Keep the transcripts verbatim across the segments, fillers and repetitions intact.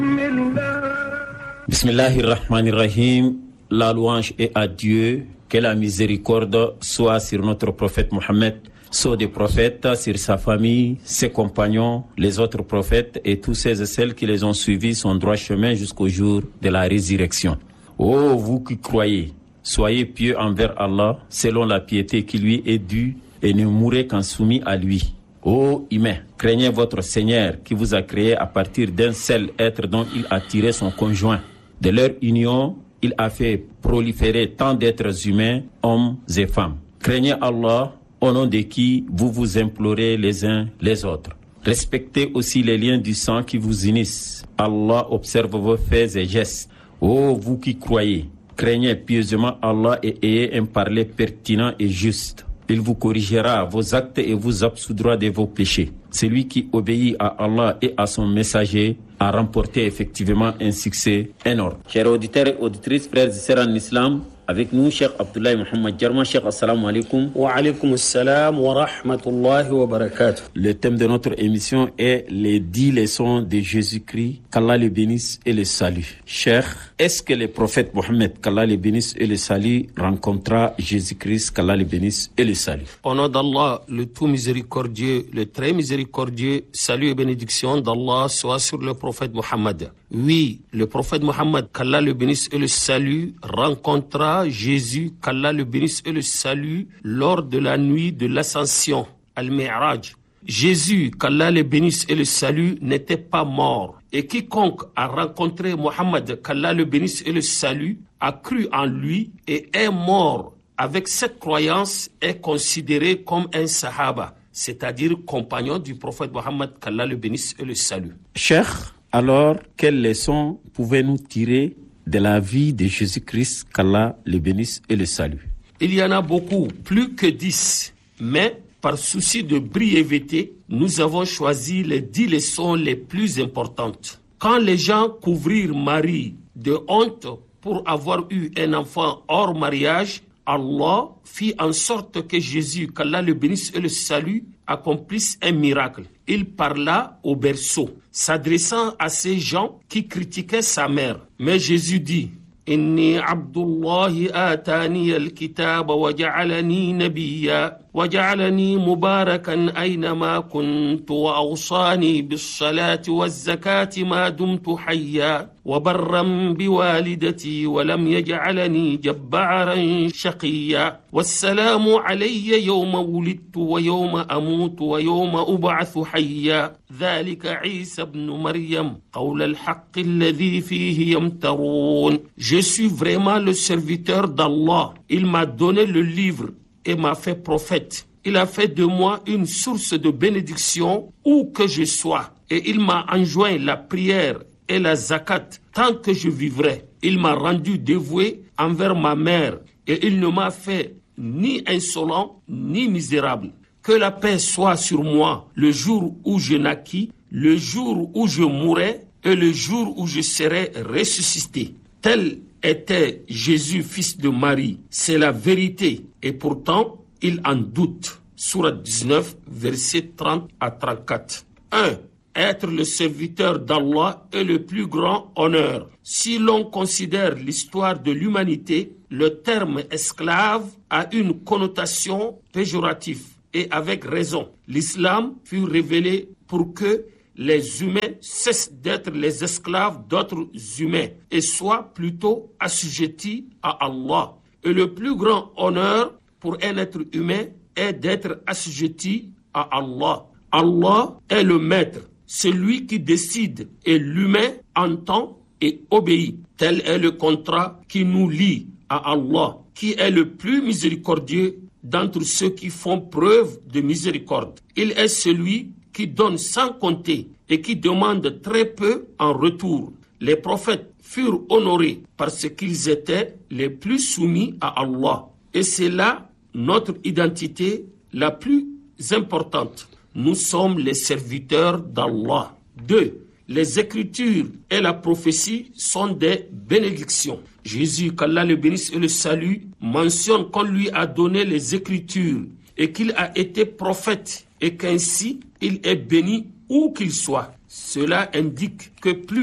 Bismillahirrahmanirrahim. La louange est à Dieu. Que la miséricorde soit sur notre prophète Mohammed, soit des prophètes, sur sa famille, ses compagnons, les autres prophètes et tous ceux et celles qui les ont suivis son droit chemin jusqu'au jour de la résurrection. Ô vous qui croyez, soyez pieux envers Allah selon la piété qui lui est due et ne mourrez qu'en soumis à lui. Ô humains, craignez votre Seigneur qui vous a créé à partir d'un seul être dont il a tiré son conjoint. De leur union, il a fait proliférer tant d'êtres humains, hommes et femmes. Craignez Allah, au nom de qui vous vous implorez les uns les autres. Respectez aussi les liens du sang qui vous unissent. Allah observe vos faits et gestes. Ô vous qui croyez, craignez pieusement Allah et ayez un parler pertinent et juste. Il vous corrigera vos actes et vous absoudra de vos péchés. Celui qui obéit à Allah et à son messager a remporté effectivement un succès énorme. Chers auditeurs et auditrices, frères et sœurs en islam, avec nous, Cheikh Abdoulaye Mohamed Jarma. Cheikh, assalamu alaikum. Wa alaikum assalam wa rahmatullahi wa barakatuh. Le thème de notre émission est les dix leçons de Jésus-Christ, qu'Allah le bénisse et le salue. Cheikh, est-ce que le prophète Mohammed, qu'Allah le bénisse et le salue, rencontra Jésus-Christ, qu'Allah le bénisse et le salue? Au nom d'Allah, le tout miséricordieux, le très miséricordieux, salut et bénédiction d'Allah soit sur le prophète Mohammed. Oui, le prophète Mohammed, qu'Allah le bénisse et le salue, rencontra Jésus, qu'Allah le bénisse et le salue, lors de la nuit de l'ascension, Al-Mi'raj. Jésus, qu'Allah le bénisse et le salue, n'était pas mort. Et quiconque a rencontré Mohammed, qu'Allah le bénisse et le salue, a cru en lui et est mort avec cette croyance, est considéré comme un sahaba, c'est-à-dire compagnon du prophète Mohammed, qu'Allah le bénisse et le salue. Cheikh, alors, quelles leçons pouvez-nous tirer de la vie de Jésus-Christ, qu'Allah le bénisse et le salue? Il y en a beaucoup, plus que dix, mais par souci de brièveté, nous avons choisi les dix leçons les plus importantes. Quand les gens couvrirent Marie de honte pour avoir eu un enfant hors mariage, Allah fit en sorte que Jésus, qu'Allah le bénisse et le salue, accomplisse un miracle. Il parla au berceau, s'adressant à ces gens qui critiquaient sa mère. Mais Jésus dit: Inni Abdullahi atani al-kitab wa ja'alani nabiyya wa ja'alani mubarakan aynama kuntu wa awsani bis-salati waz-zakati ma dumtu hayya wa barran biwalidati wa lam yaj'alani jabbaran shaqiyya wassalamu alayya yawma wulidtu wa yawma amutu wa yawma ub'athu hayya dhalika Isa ibn Maryam qawla al-haqqi alladhi fihi yamtarun. Je suis vraiment le serviteur d'Allah. Il m'a donné le livre et m'a fait prophète. Il a fait de moi une source de bénédiction où que je sois. Et il m'a enjoint la prière et la zakat tant que je vivrai. Il m'a rendu dévoué envers ma mère et il ne m'a fait ni insolent ni misérable. Que la paix soit sur moi le jour où je naquis, le jour où je mourrai et le jour où je serai ressuscité. Tel était Jésus, fils de Marie. C'est la vérité. Et pourtant, il en doute. Sourate dix-neuf, versets trente à trente-quatre. un. Être le serviteur d'Allah est le plus grand honneur. Si l'on considère l'histoire de l'humanité, le terme esclave a une connotation péjorative. Et avec raison. L'islam fut révélé pour que les humains cessent d'être les esclaves d'autres humains et soient plutôt assujettis à Allah. Et le plus grand honneur pour un être humain est d'être assujetti à Allah. Allah est le maître, celui qui décide et l'humain entend et obéit. Tel est le contrat qui nous lie à Allah, qui est le plus miséricordieux d'entre ceux qui font preuve de miséricorde. Il est celui qui donne sans compter et qui demande très peu en retour. Les prophètes furent honorés parce qu'ils étaient les plus soumis à Allah. Et c'est là notre identité la plus importante. Nous sommes les serviteurs d'Allah. Deux. Les Écritures et la prophétie sont des bénédictions. Jésus, qu'Allah le bénisse et le salue, mentionne qu'on lui a donné les Écritures et qu'il a été prophète et qu'ainsi il est béni où qu'il soit. Cela indique que plus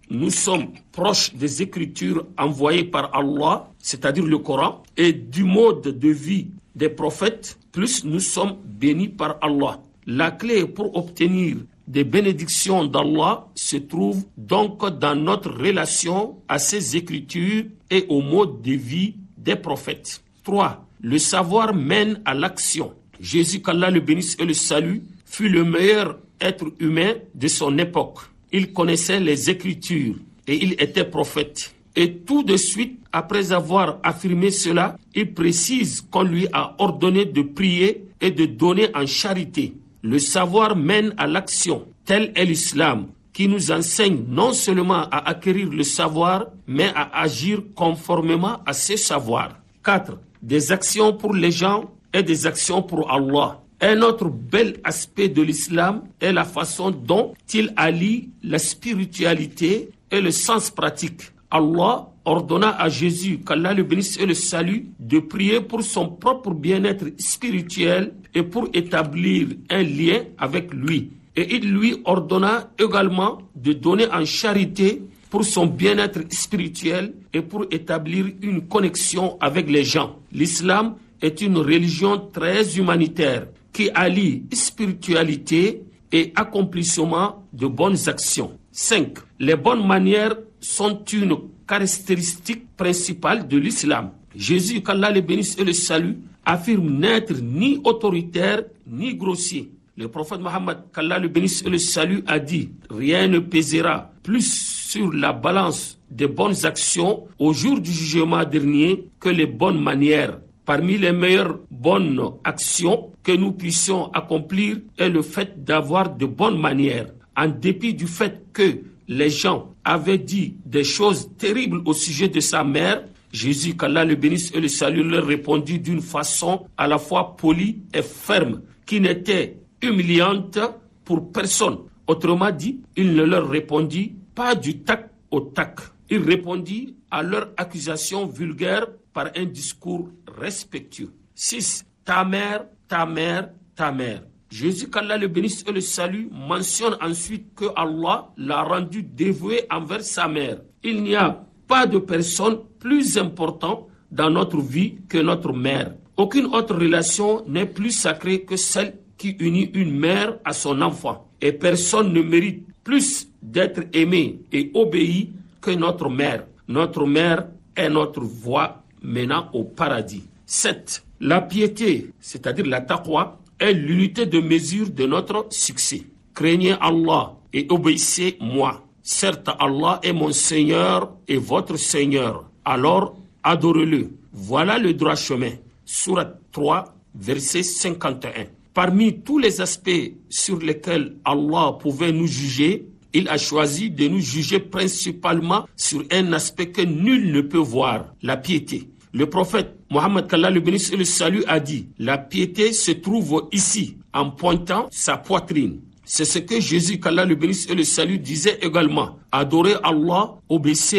nous sommes proches des écritures envoyées par Allah, c'est-à-dire le Coran, et du mode de vie des prophètes, plus nous sommes bénis par Allah. La clé pour obtenir des bénédictions d'Allah se trouve donc dans notre relation à ces écritures et au mode de vie des prophètes. trois. Le savoir mène à l'action. Jésus, qu'Allah le bénisse et le salue, fut le meilleur être humain de son époque. Il connaissait les Écritures et il était prophète. Et tout de suite, après avoir affirmé cela, il précise qu'on lui a ordonné de prier et de donner en charité. Le savoir mène à l'action. Tel est l'islam, qui nous enseigne non seulement à acquérir le savoir, mais à agir conformément à ce savoir. quatre. Des actions pour les gens et des actions pour Allah. Un autre bel aspect de l'islam est la façon dont il allie la spiritualité et le sens pratique. Allah ordonna à Jésus, qu'Allah le bénisse et le salue, de prier pour son propre bien-être spirituel et pour établir un lien avec lui. Et il lui ordonna également de donner en charité pour son bien-être spirituel et pour établir une connexion avec les gens. L'islam est une religion très humanitaire qui allie spiritualité et accomplissement de bonnes actions. cinq. Les bonnes manières sont une caractéristique principale de l'islam. Jésus, qu'Allah le bénisse et le salue, affirme n'être ni autoritaire ni grossier. Le prophète Mohammed, qu'Allah le bénisse et le salue, a dit « Rien ne pèsera plus sur la balance des bonnes actions au jour du jugement dernier que les bonnes manières. Parmi les meilleures bonnes actions que nous puissions accomplir est le fait d'avoir de bonnes manières. En dépit du fait que les gens avaient dit des choses terribles au sujet de sa mère, Jésus, qu'Allah le bénisse et le salue, leur répondit d'une façon à la fois polie et ferme, qui n'était humiliante pour personne. Autrement dit, il ne leur répondit pas du tac au tac. Il répondit à leur accusation vulgaire par un discours respectueux. six. Ta mère, ta mère, ta mère. Jésus, qu'Allah le bénisse et le salue, mentionne ensuite que Allah l'a rendu dévoué envers sa mère. Il n'y a pas de personne plus importante dans notre vie que notre mère. Aucune autre relation n'est plus sacrée que celle qui unit une mère à son enfant. Et personne ne mérite plus d'être aimé et obéi que notre mère. Notre mère est notre voie menant au paradis. sept. La piété, c'est-à-dire la taqwa, est l'unité de mesure de notre succès. Craignez Allah et obéissez-moi. Certes, Allah est mon Seigneur et votre Seigneur. Alors, adorez-le. Voilà le droit chemin. Sourate trois, verset cinquante et un. Parmi tous les aspects sur lesquels Allah pouvait nous juger, il a choisi de nous juger principalement sur un aspect que nul ne peut voir, la piété. Le prophète Mohammed, qu'Allah le bénisse et le salue, a dit « La piété se trouve ici, en pointant sa poitrine ». C'est ce que Jésus, qu'Allah le bénisse et le salue, disait également « Adorez Allah, obéissez-lui ».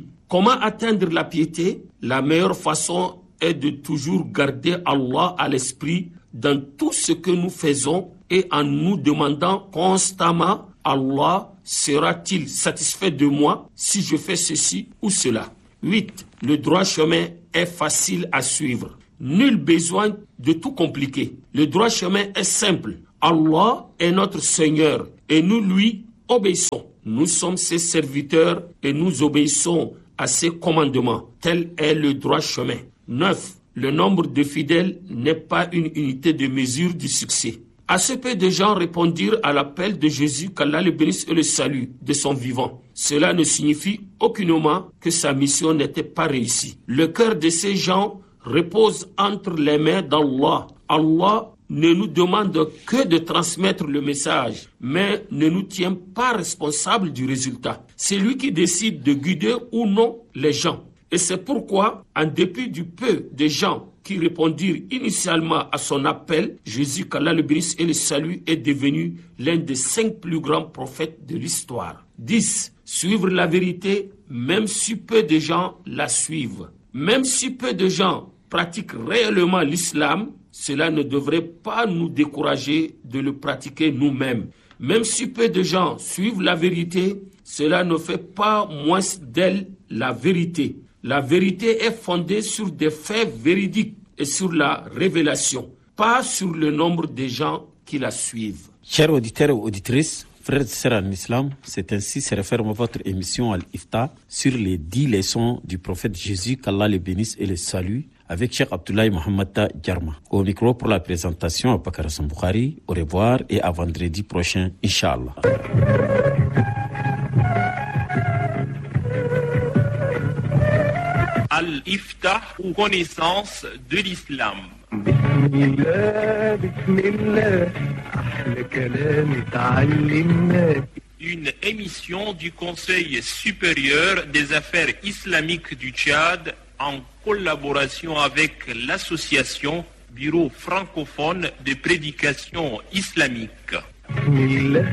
Comment atteindre la piété? La meilleure façon est de toujours garder Allah à l'esprit dans tout ce que nous faisons et en nous demandant constamment « Allah sera-t-il satisfait de moi si je fais ceci ou cela ?» huit. Le droit chemin est facile à suivre. Nul besoin de tout compliquer. Le droit chemin est simple. Allah est notre Seigneur et nous lui obéissons. Nous sommes ses serviteurs et nous obéissons à ses commandements. Tel est le droit chemin. neuf. Le nombre de fidèles n'est pas une unité de mesure du succès. Assez peu de gens répondirent à l'appel de Jésus, qu'Allah le bénisse et le salue de son vivant. Cela ne signifie aucunement que sa mission n'était pas réussie. Le cœur de ces gens repose entre les mains d'Allah. Allah ne nous demande que de transmettre le message, mais ne nous tient pas responsables du résultat. C'est lui qui décide de guider ou non les gens. Et c'est pourquoi, en dépit du peu de gens qui répondirent initialement à son appel, Jésus, qu'Allah le bénisse et le salue, est devenu l'un des cinq plus grands prophètes de l'histoire. dix. Suivre la vérité, même si peu de gens la suivent. Même si peu de gens pratiquent réellement l'islam, cela ne devrait pas nous décourager de le pratiquer nous-mêmes. Même si peu de gens suivent la vérité, cela ne fait pas moins d'elle la vérité. La vérité est fondée sur des faits véridiques et sur la révélation, pas sur le nombre de gens qui la suivent. Chers auditeurs et auditrices, frères et sœurs en islam, c'est ainsi se referme votre émission Al-Ifta sur les dix leçons du prophète Jésus, qu'Allah le bénisse et le salue, avec Cheikh Abdoulaye Mohammed Djarma. Au micro pour la présentation, Abakar Hassan Bukhari. Au revoir et à vendredi prochain, Inch'Allah. Al-Ifta, ou connaissance de l'islam. Une émission du Conseil supérieur des affaires islamiques du Tchad en collaboration avec l'association Bureau francophone de prédication islamique.